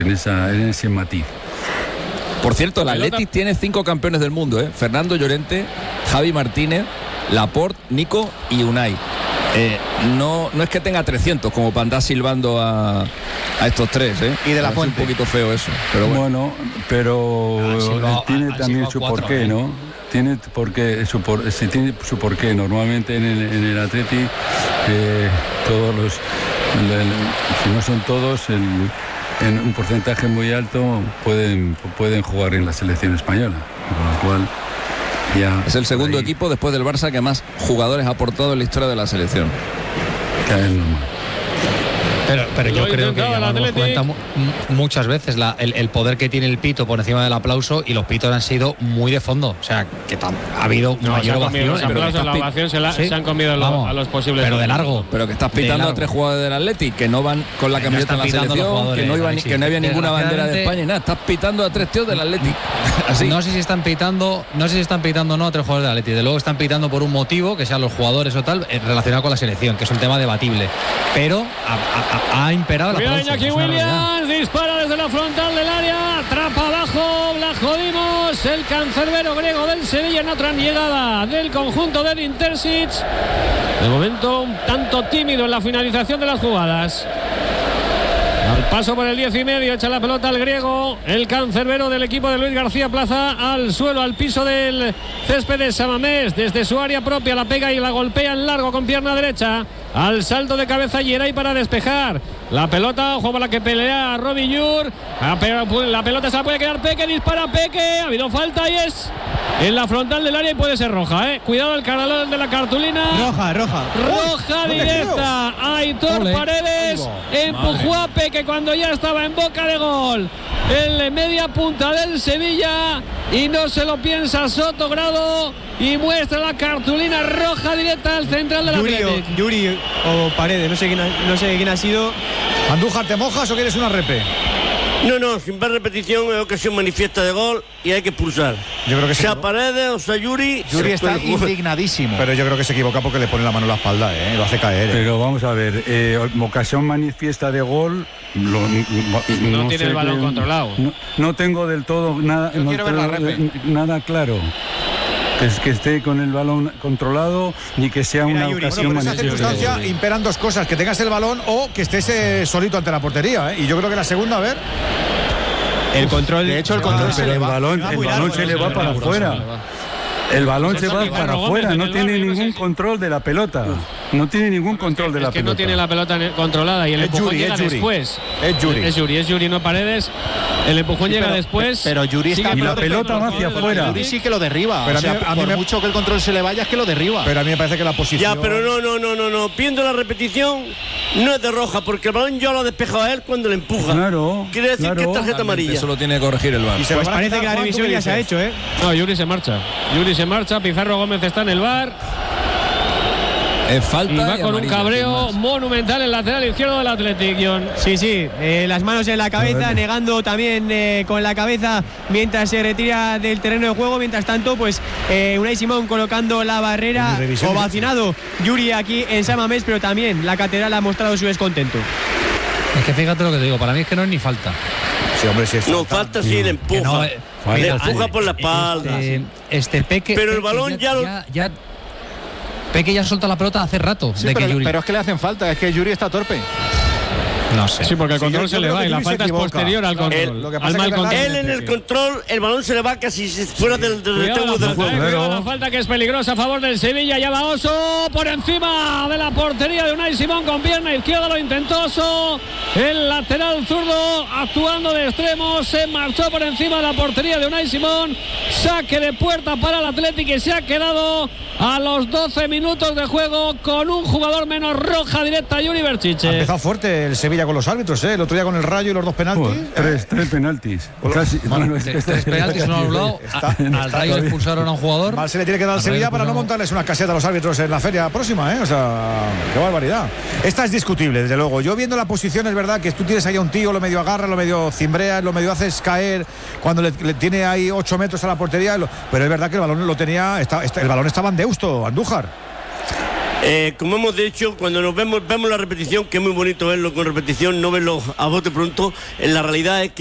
en ese matiz. Por cierto, el Athletic tiene 5 campeones del mundo, ¿eh? Fernando Llorente, Javi Martínez, Laporte, Nico y Unai. No es que tenga 300 como para andar silbando a estos tres, ¿eh? Y de la Fuente. Es un poquito feo eso. Pero bueno, tiene también su porqué, ¿no? Tiene su porqué. Normalmente en el Athletic todos los, si no son todos, en un porcentaje muy alto pueden jugar en la selección española, con lo cual ya es el segundo equipo después del Barça que más jugadores ha aportado en la historia de la selección. Pero yo creo que ya lo hemos comentado muchas veces el poder que tiene el pito por encima del aplauso, y los pitos han sido muy de fondo, o sea que ha habido mayor ovación. Los aplausos, la ovación se han comido a los posibles, pero de largo. Pero que estás pitando a 3 jugadores del Athletic que no van con la camiseta de la selección, que no había ninguna bandera de España y nada, estás pitando a 3 tíos del Athletic. Así. No sé si están pitando o no a 3 jugadores del Athletic. De luego están pitando por un motivo, que sean los jugadores o tal, relacionado con la selección, que es un tema debatible, pero ha imperado la aplauso. Iñaki Williams dispara desde la frontal del área, atrapa abajo, la jodimos. El cancerbero griego del Sevilla en otra llegada del conjunto del Intersic. De momento un tanto tímido en la finalización de las jugadas. Al paso por el 10,5, echa la pelota al griego, el cancerbero del equipo de Luis García Plaza, al suelo, al piso del césped de Samamés, desde su área propia la pega y la golpea en largo con pierna derecha, al salto de cabeza Yeray para despejar la pelota, ojo para la que pelea Robbie Llur, la pelota se la puede quedar Peque, dispara Peque, ha habido falta y es en la frontal del área y puede ser roja, cuidado el canalón de la cartulina, roja directa. Aitor Paredes empujó a Peque cuando ya estaba en boca de gol en media punta del Sevilla y no se lo piensa Soto Grado y muestra la cartulina roja directa al central de la Atlético. Yuri o Paredes, no sé quién ha sido. Andújar, ¿te mojas o quieres una repe? No, sin ver repetición es ocasión manifiesta de gol y hay que expulsar. Yo creo que sea Paredes o sea Yuri está indignadísimo. Pero yo creo que se equivoca porque le pone la mano en la espalda, lo hace caer. Pero vamos a ver, ocasión manifiesta de gol. No tiene el balón controlado. No tengo del todo nada. Yo quiero ver la repe. Nada claro. Es que esté con el balón controlado ni que sea una ocasión manifiesta. En esa circunstancia imperan 2 cosas: que tengas el balón o que estés solito ante la portería. Y yo creo que la segunda, a ver. El control. De hecho, el control se le va. El balón se le va para afuera. El balón se va para afuera, no tiene ningún control de la pelota. No tiene ningún control de la pelota. Es que no tiene la pelota controlada y el empujón llega después. Es Yuri, no Paredes. El empujón llega después. Pero Yuri está y la pelota va hacia afuera. Yuri sí que lo derriba. Pero a mí mucho que el control se le vaya es que lo derriba. Pero a mí me parece que la posición. Ya, pero no. Viendo la repetición, no es de roja, porque el balón ya lo ha despejado a él cuando le empuja. Claro. Quiere decir que es tarjeta amarilla. Eso lo tiene que corregir el VAR. Pues parece que la revisión ya se ha hecho, No, Yuri se marcha. Pizarro Gómez está en el VAR. Es falta. Y va con un cabreo monumental el lateral izquierdo del Athletic. Sí, las manos en la cabeza, negando también con la cabeza mientras se retira del terreno de juego. Mientras tanto, pues Unai Simón colocando la barrera, ovacionado Yuri aquí en Samamés, pero también la catedral ha mostrado su descontento. Es que fíjate lo que te digo, para mí es que no es ni falta. Sí, hombre, sí es falta. No, falta sí, le empuja. Le empuja por la espalda. Peque. Pero el balón Peque ya suelta la pelota hace rato. Sí, pero es que le hacen falta, es que Yuri está torpe. No sé. Sí, porque el control se le va y la falta es posterior al control. Él en el control, el balón se le va casi fuera del rectángulo del juego. La falta que es peligrosa a favor del Sevilla. Ya va Oso por encima de la portería de Unai Simón con pierna izquierda. Lo intentó Oso. El lateral zurdo actuando de extremo. Se marchó por encima de la portería de Unai Simón. Saque de puerta para el Atlético y se ha quedado a los 12 minutos de juego con un jugador menos. Roja directa, Yuri Berchiche. Ha empezado fuerte el Sevilla con los árbitros, el otro día con el Rayo y los 2 penaltis. Tres penaltis. Tres penaltis no anulado. Al Rayo expulsaron a un jugador. Mal se le tiene que dar al Sevilla para no montarles una caseta a los árbitros en la feria próxima, O sea, qué barbaridad. Esta es discutible, desde luego. Yo viendo la posición, es verdad que tú tienes ahí a un tío, lo medio agarra, lo medio cimbrea, lo medio haces caer cuando le tiene ahí 8 metros a la portería. Pero es verdad que el balón lo tenía. El balón estaba en Deusto, Andújar. Como hemos dicho, cuando nos vemos la repetición, que es muy bonito verlo con repetición, no verlo a bote pronto, en la realidad es que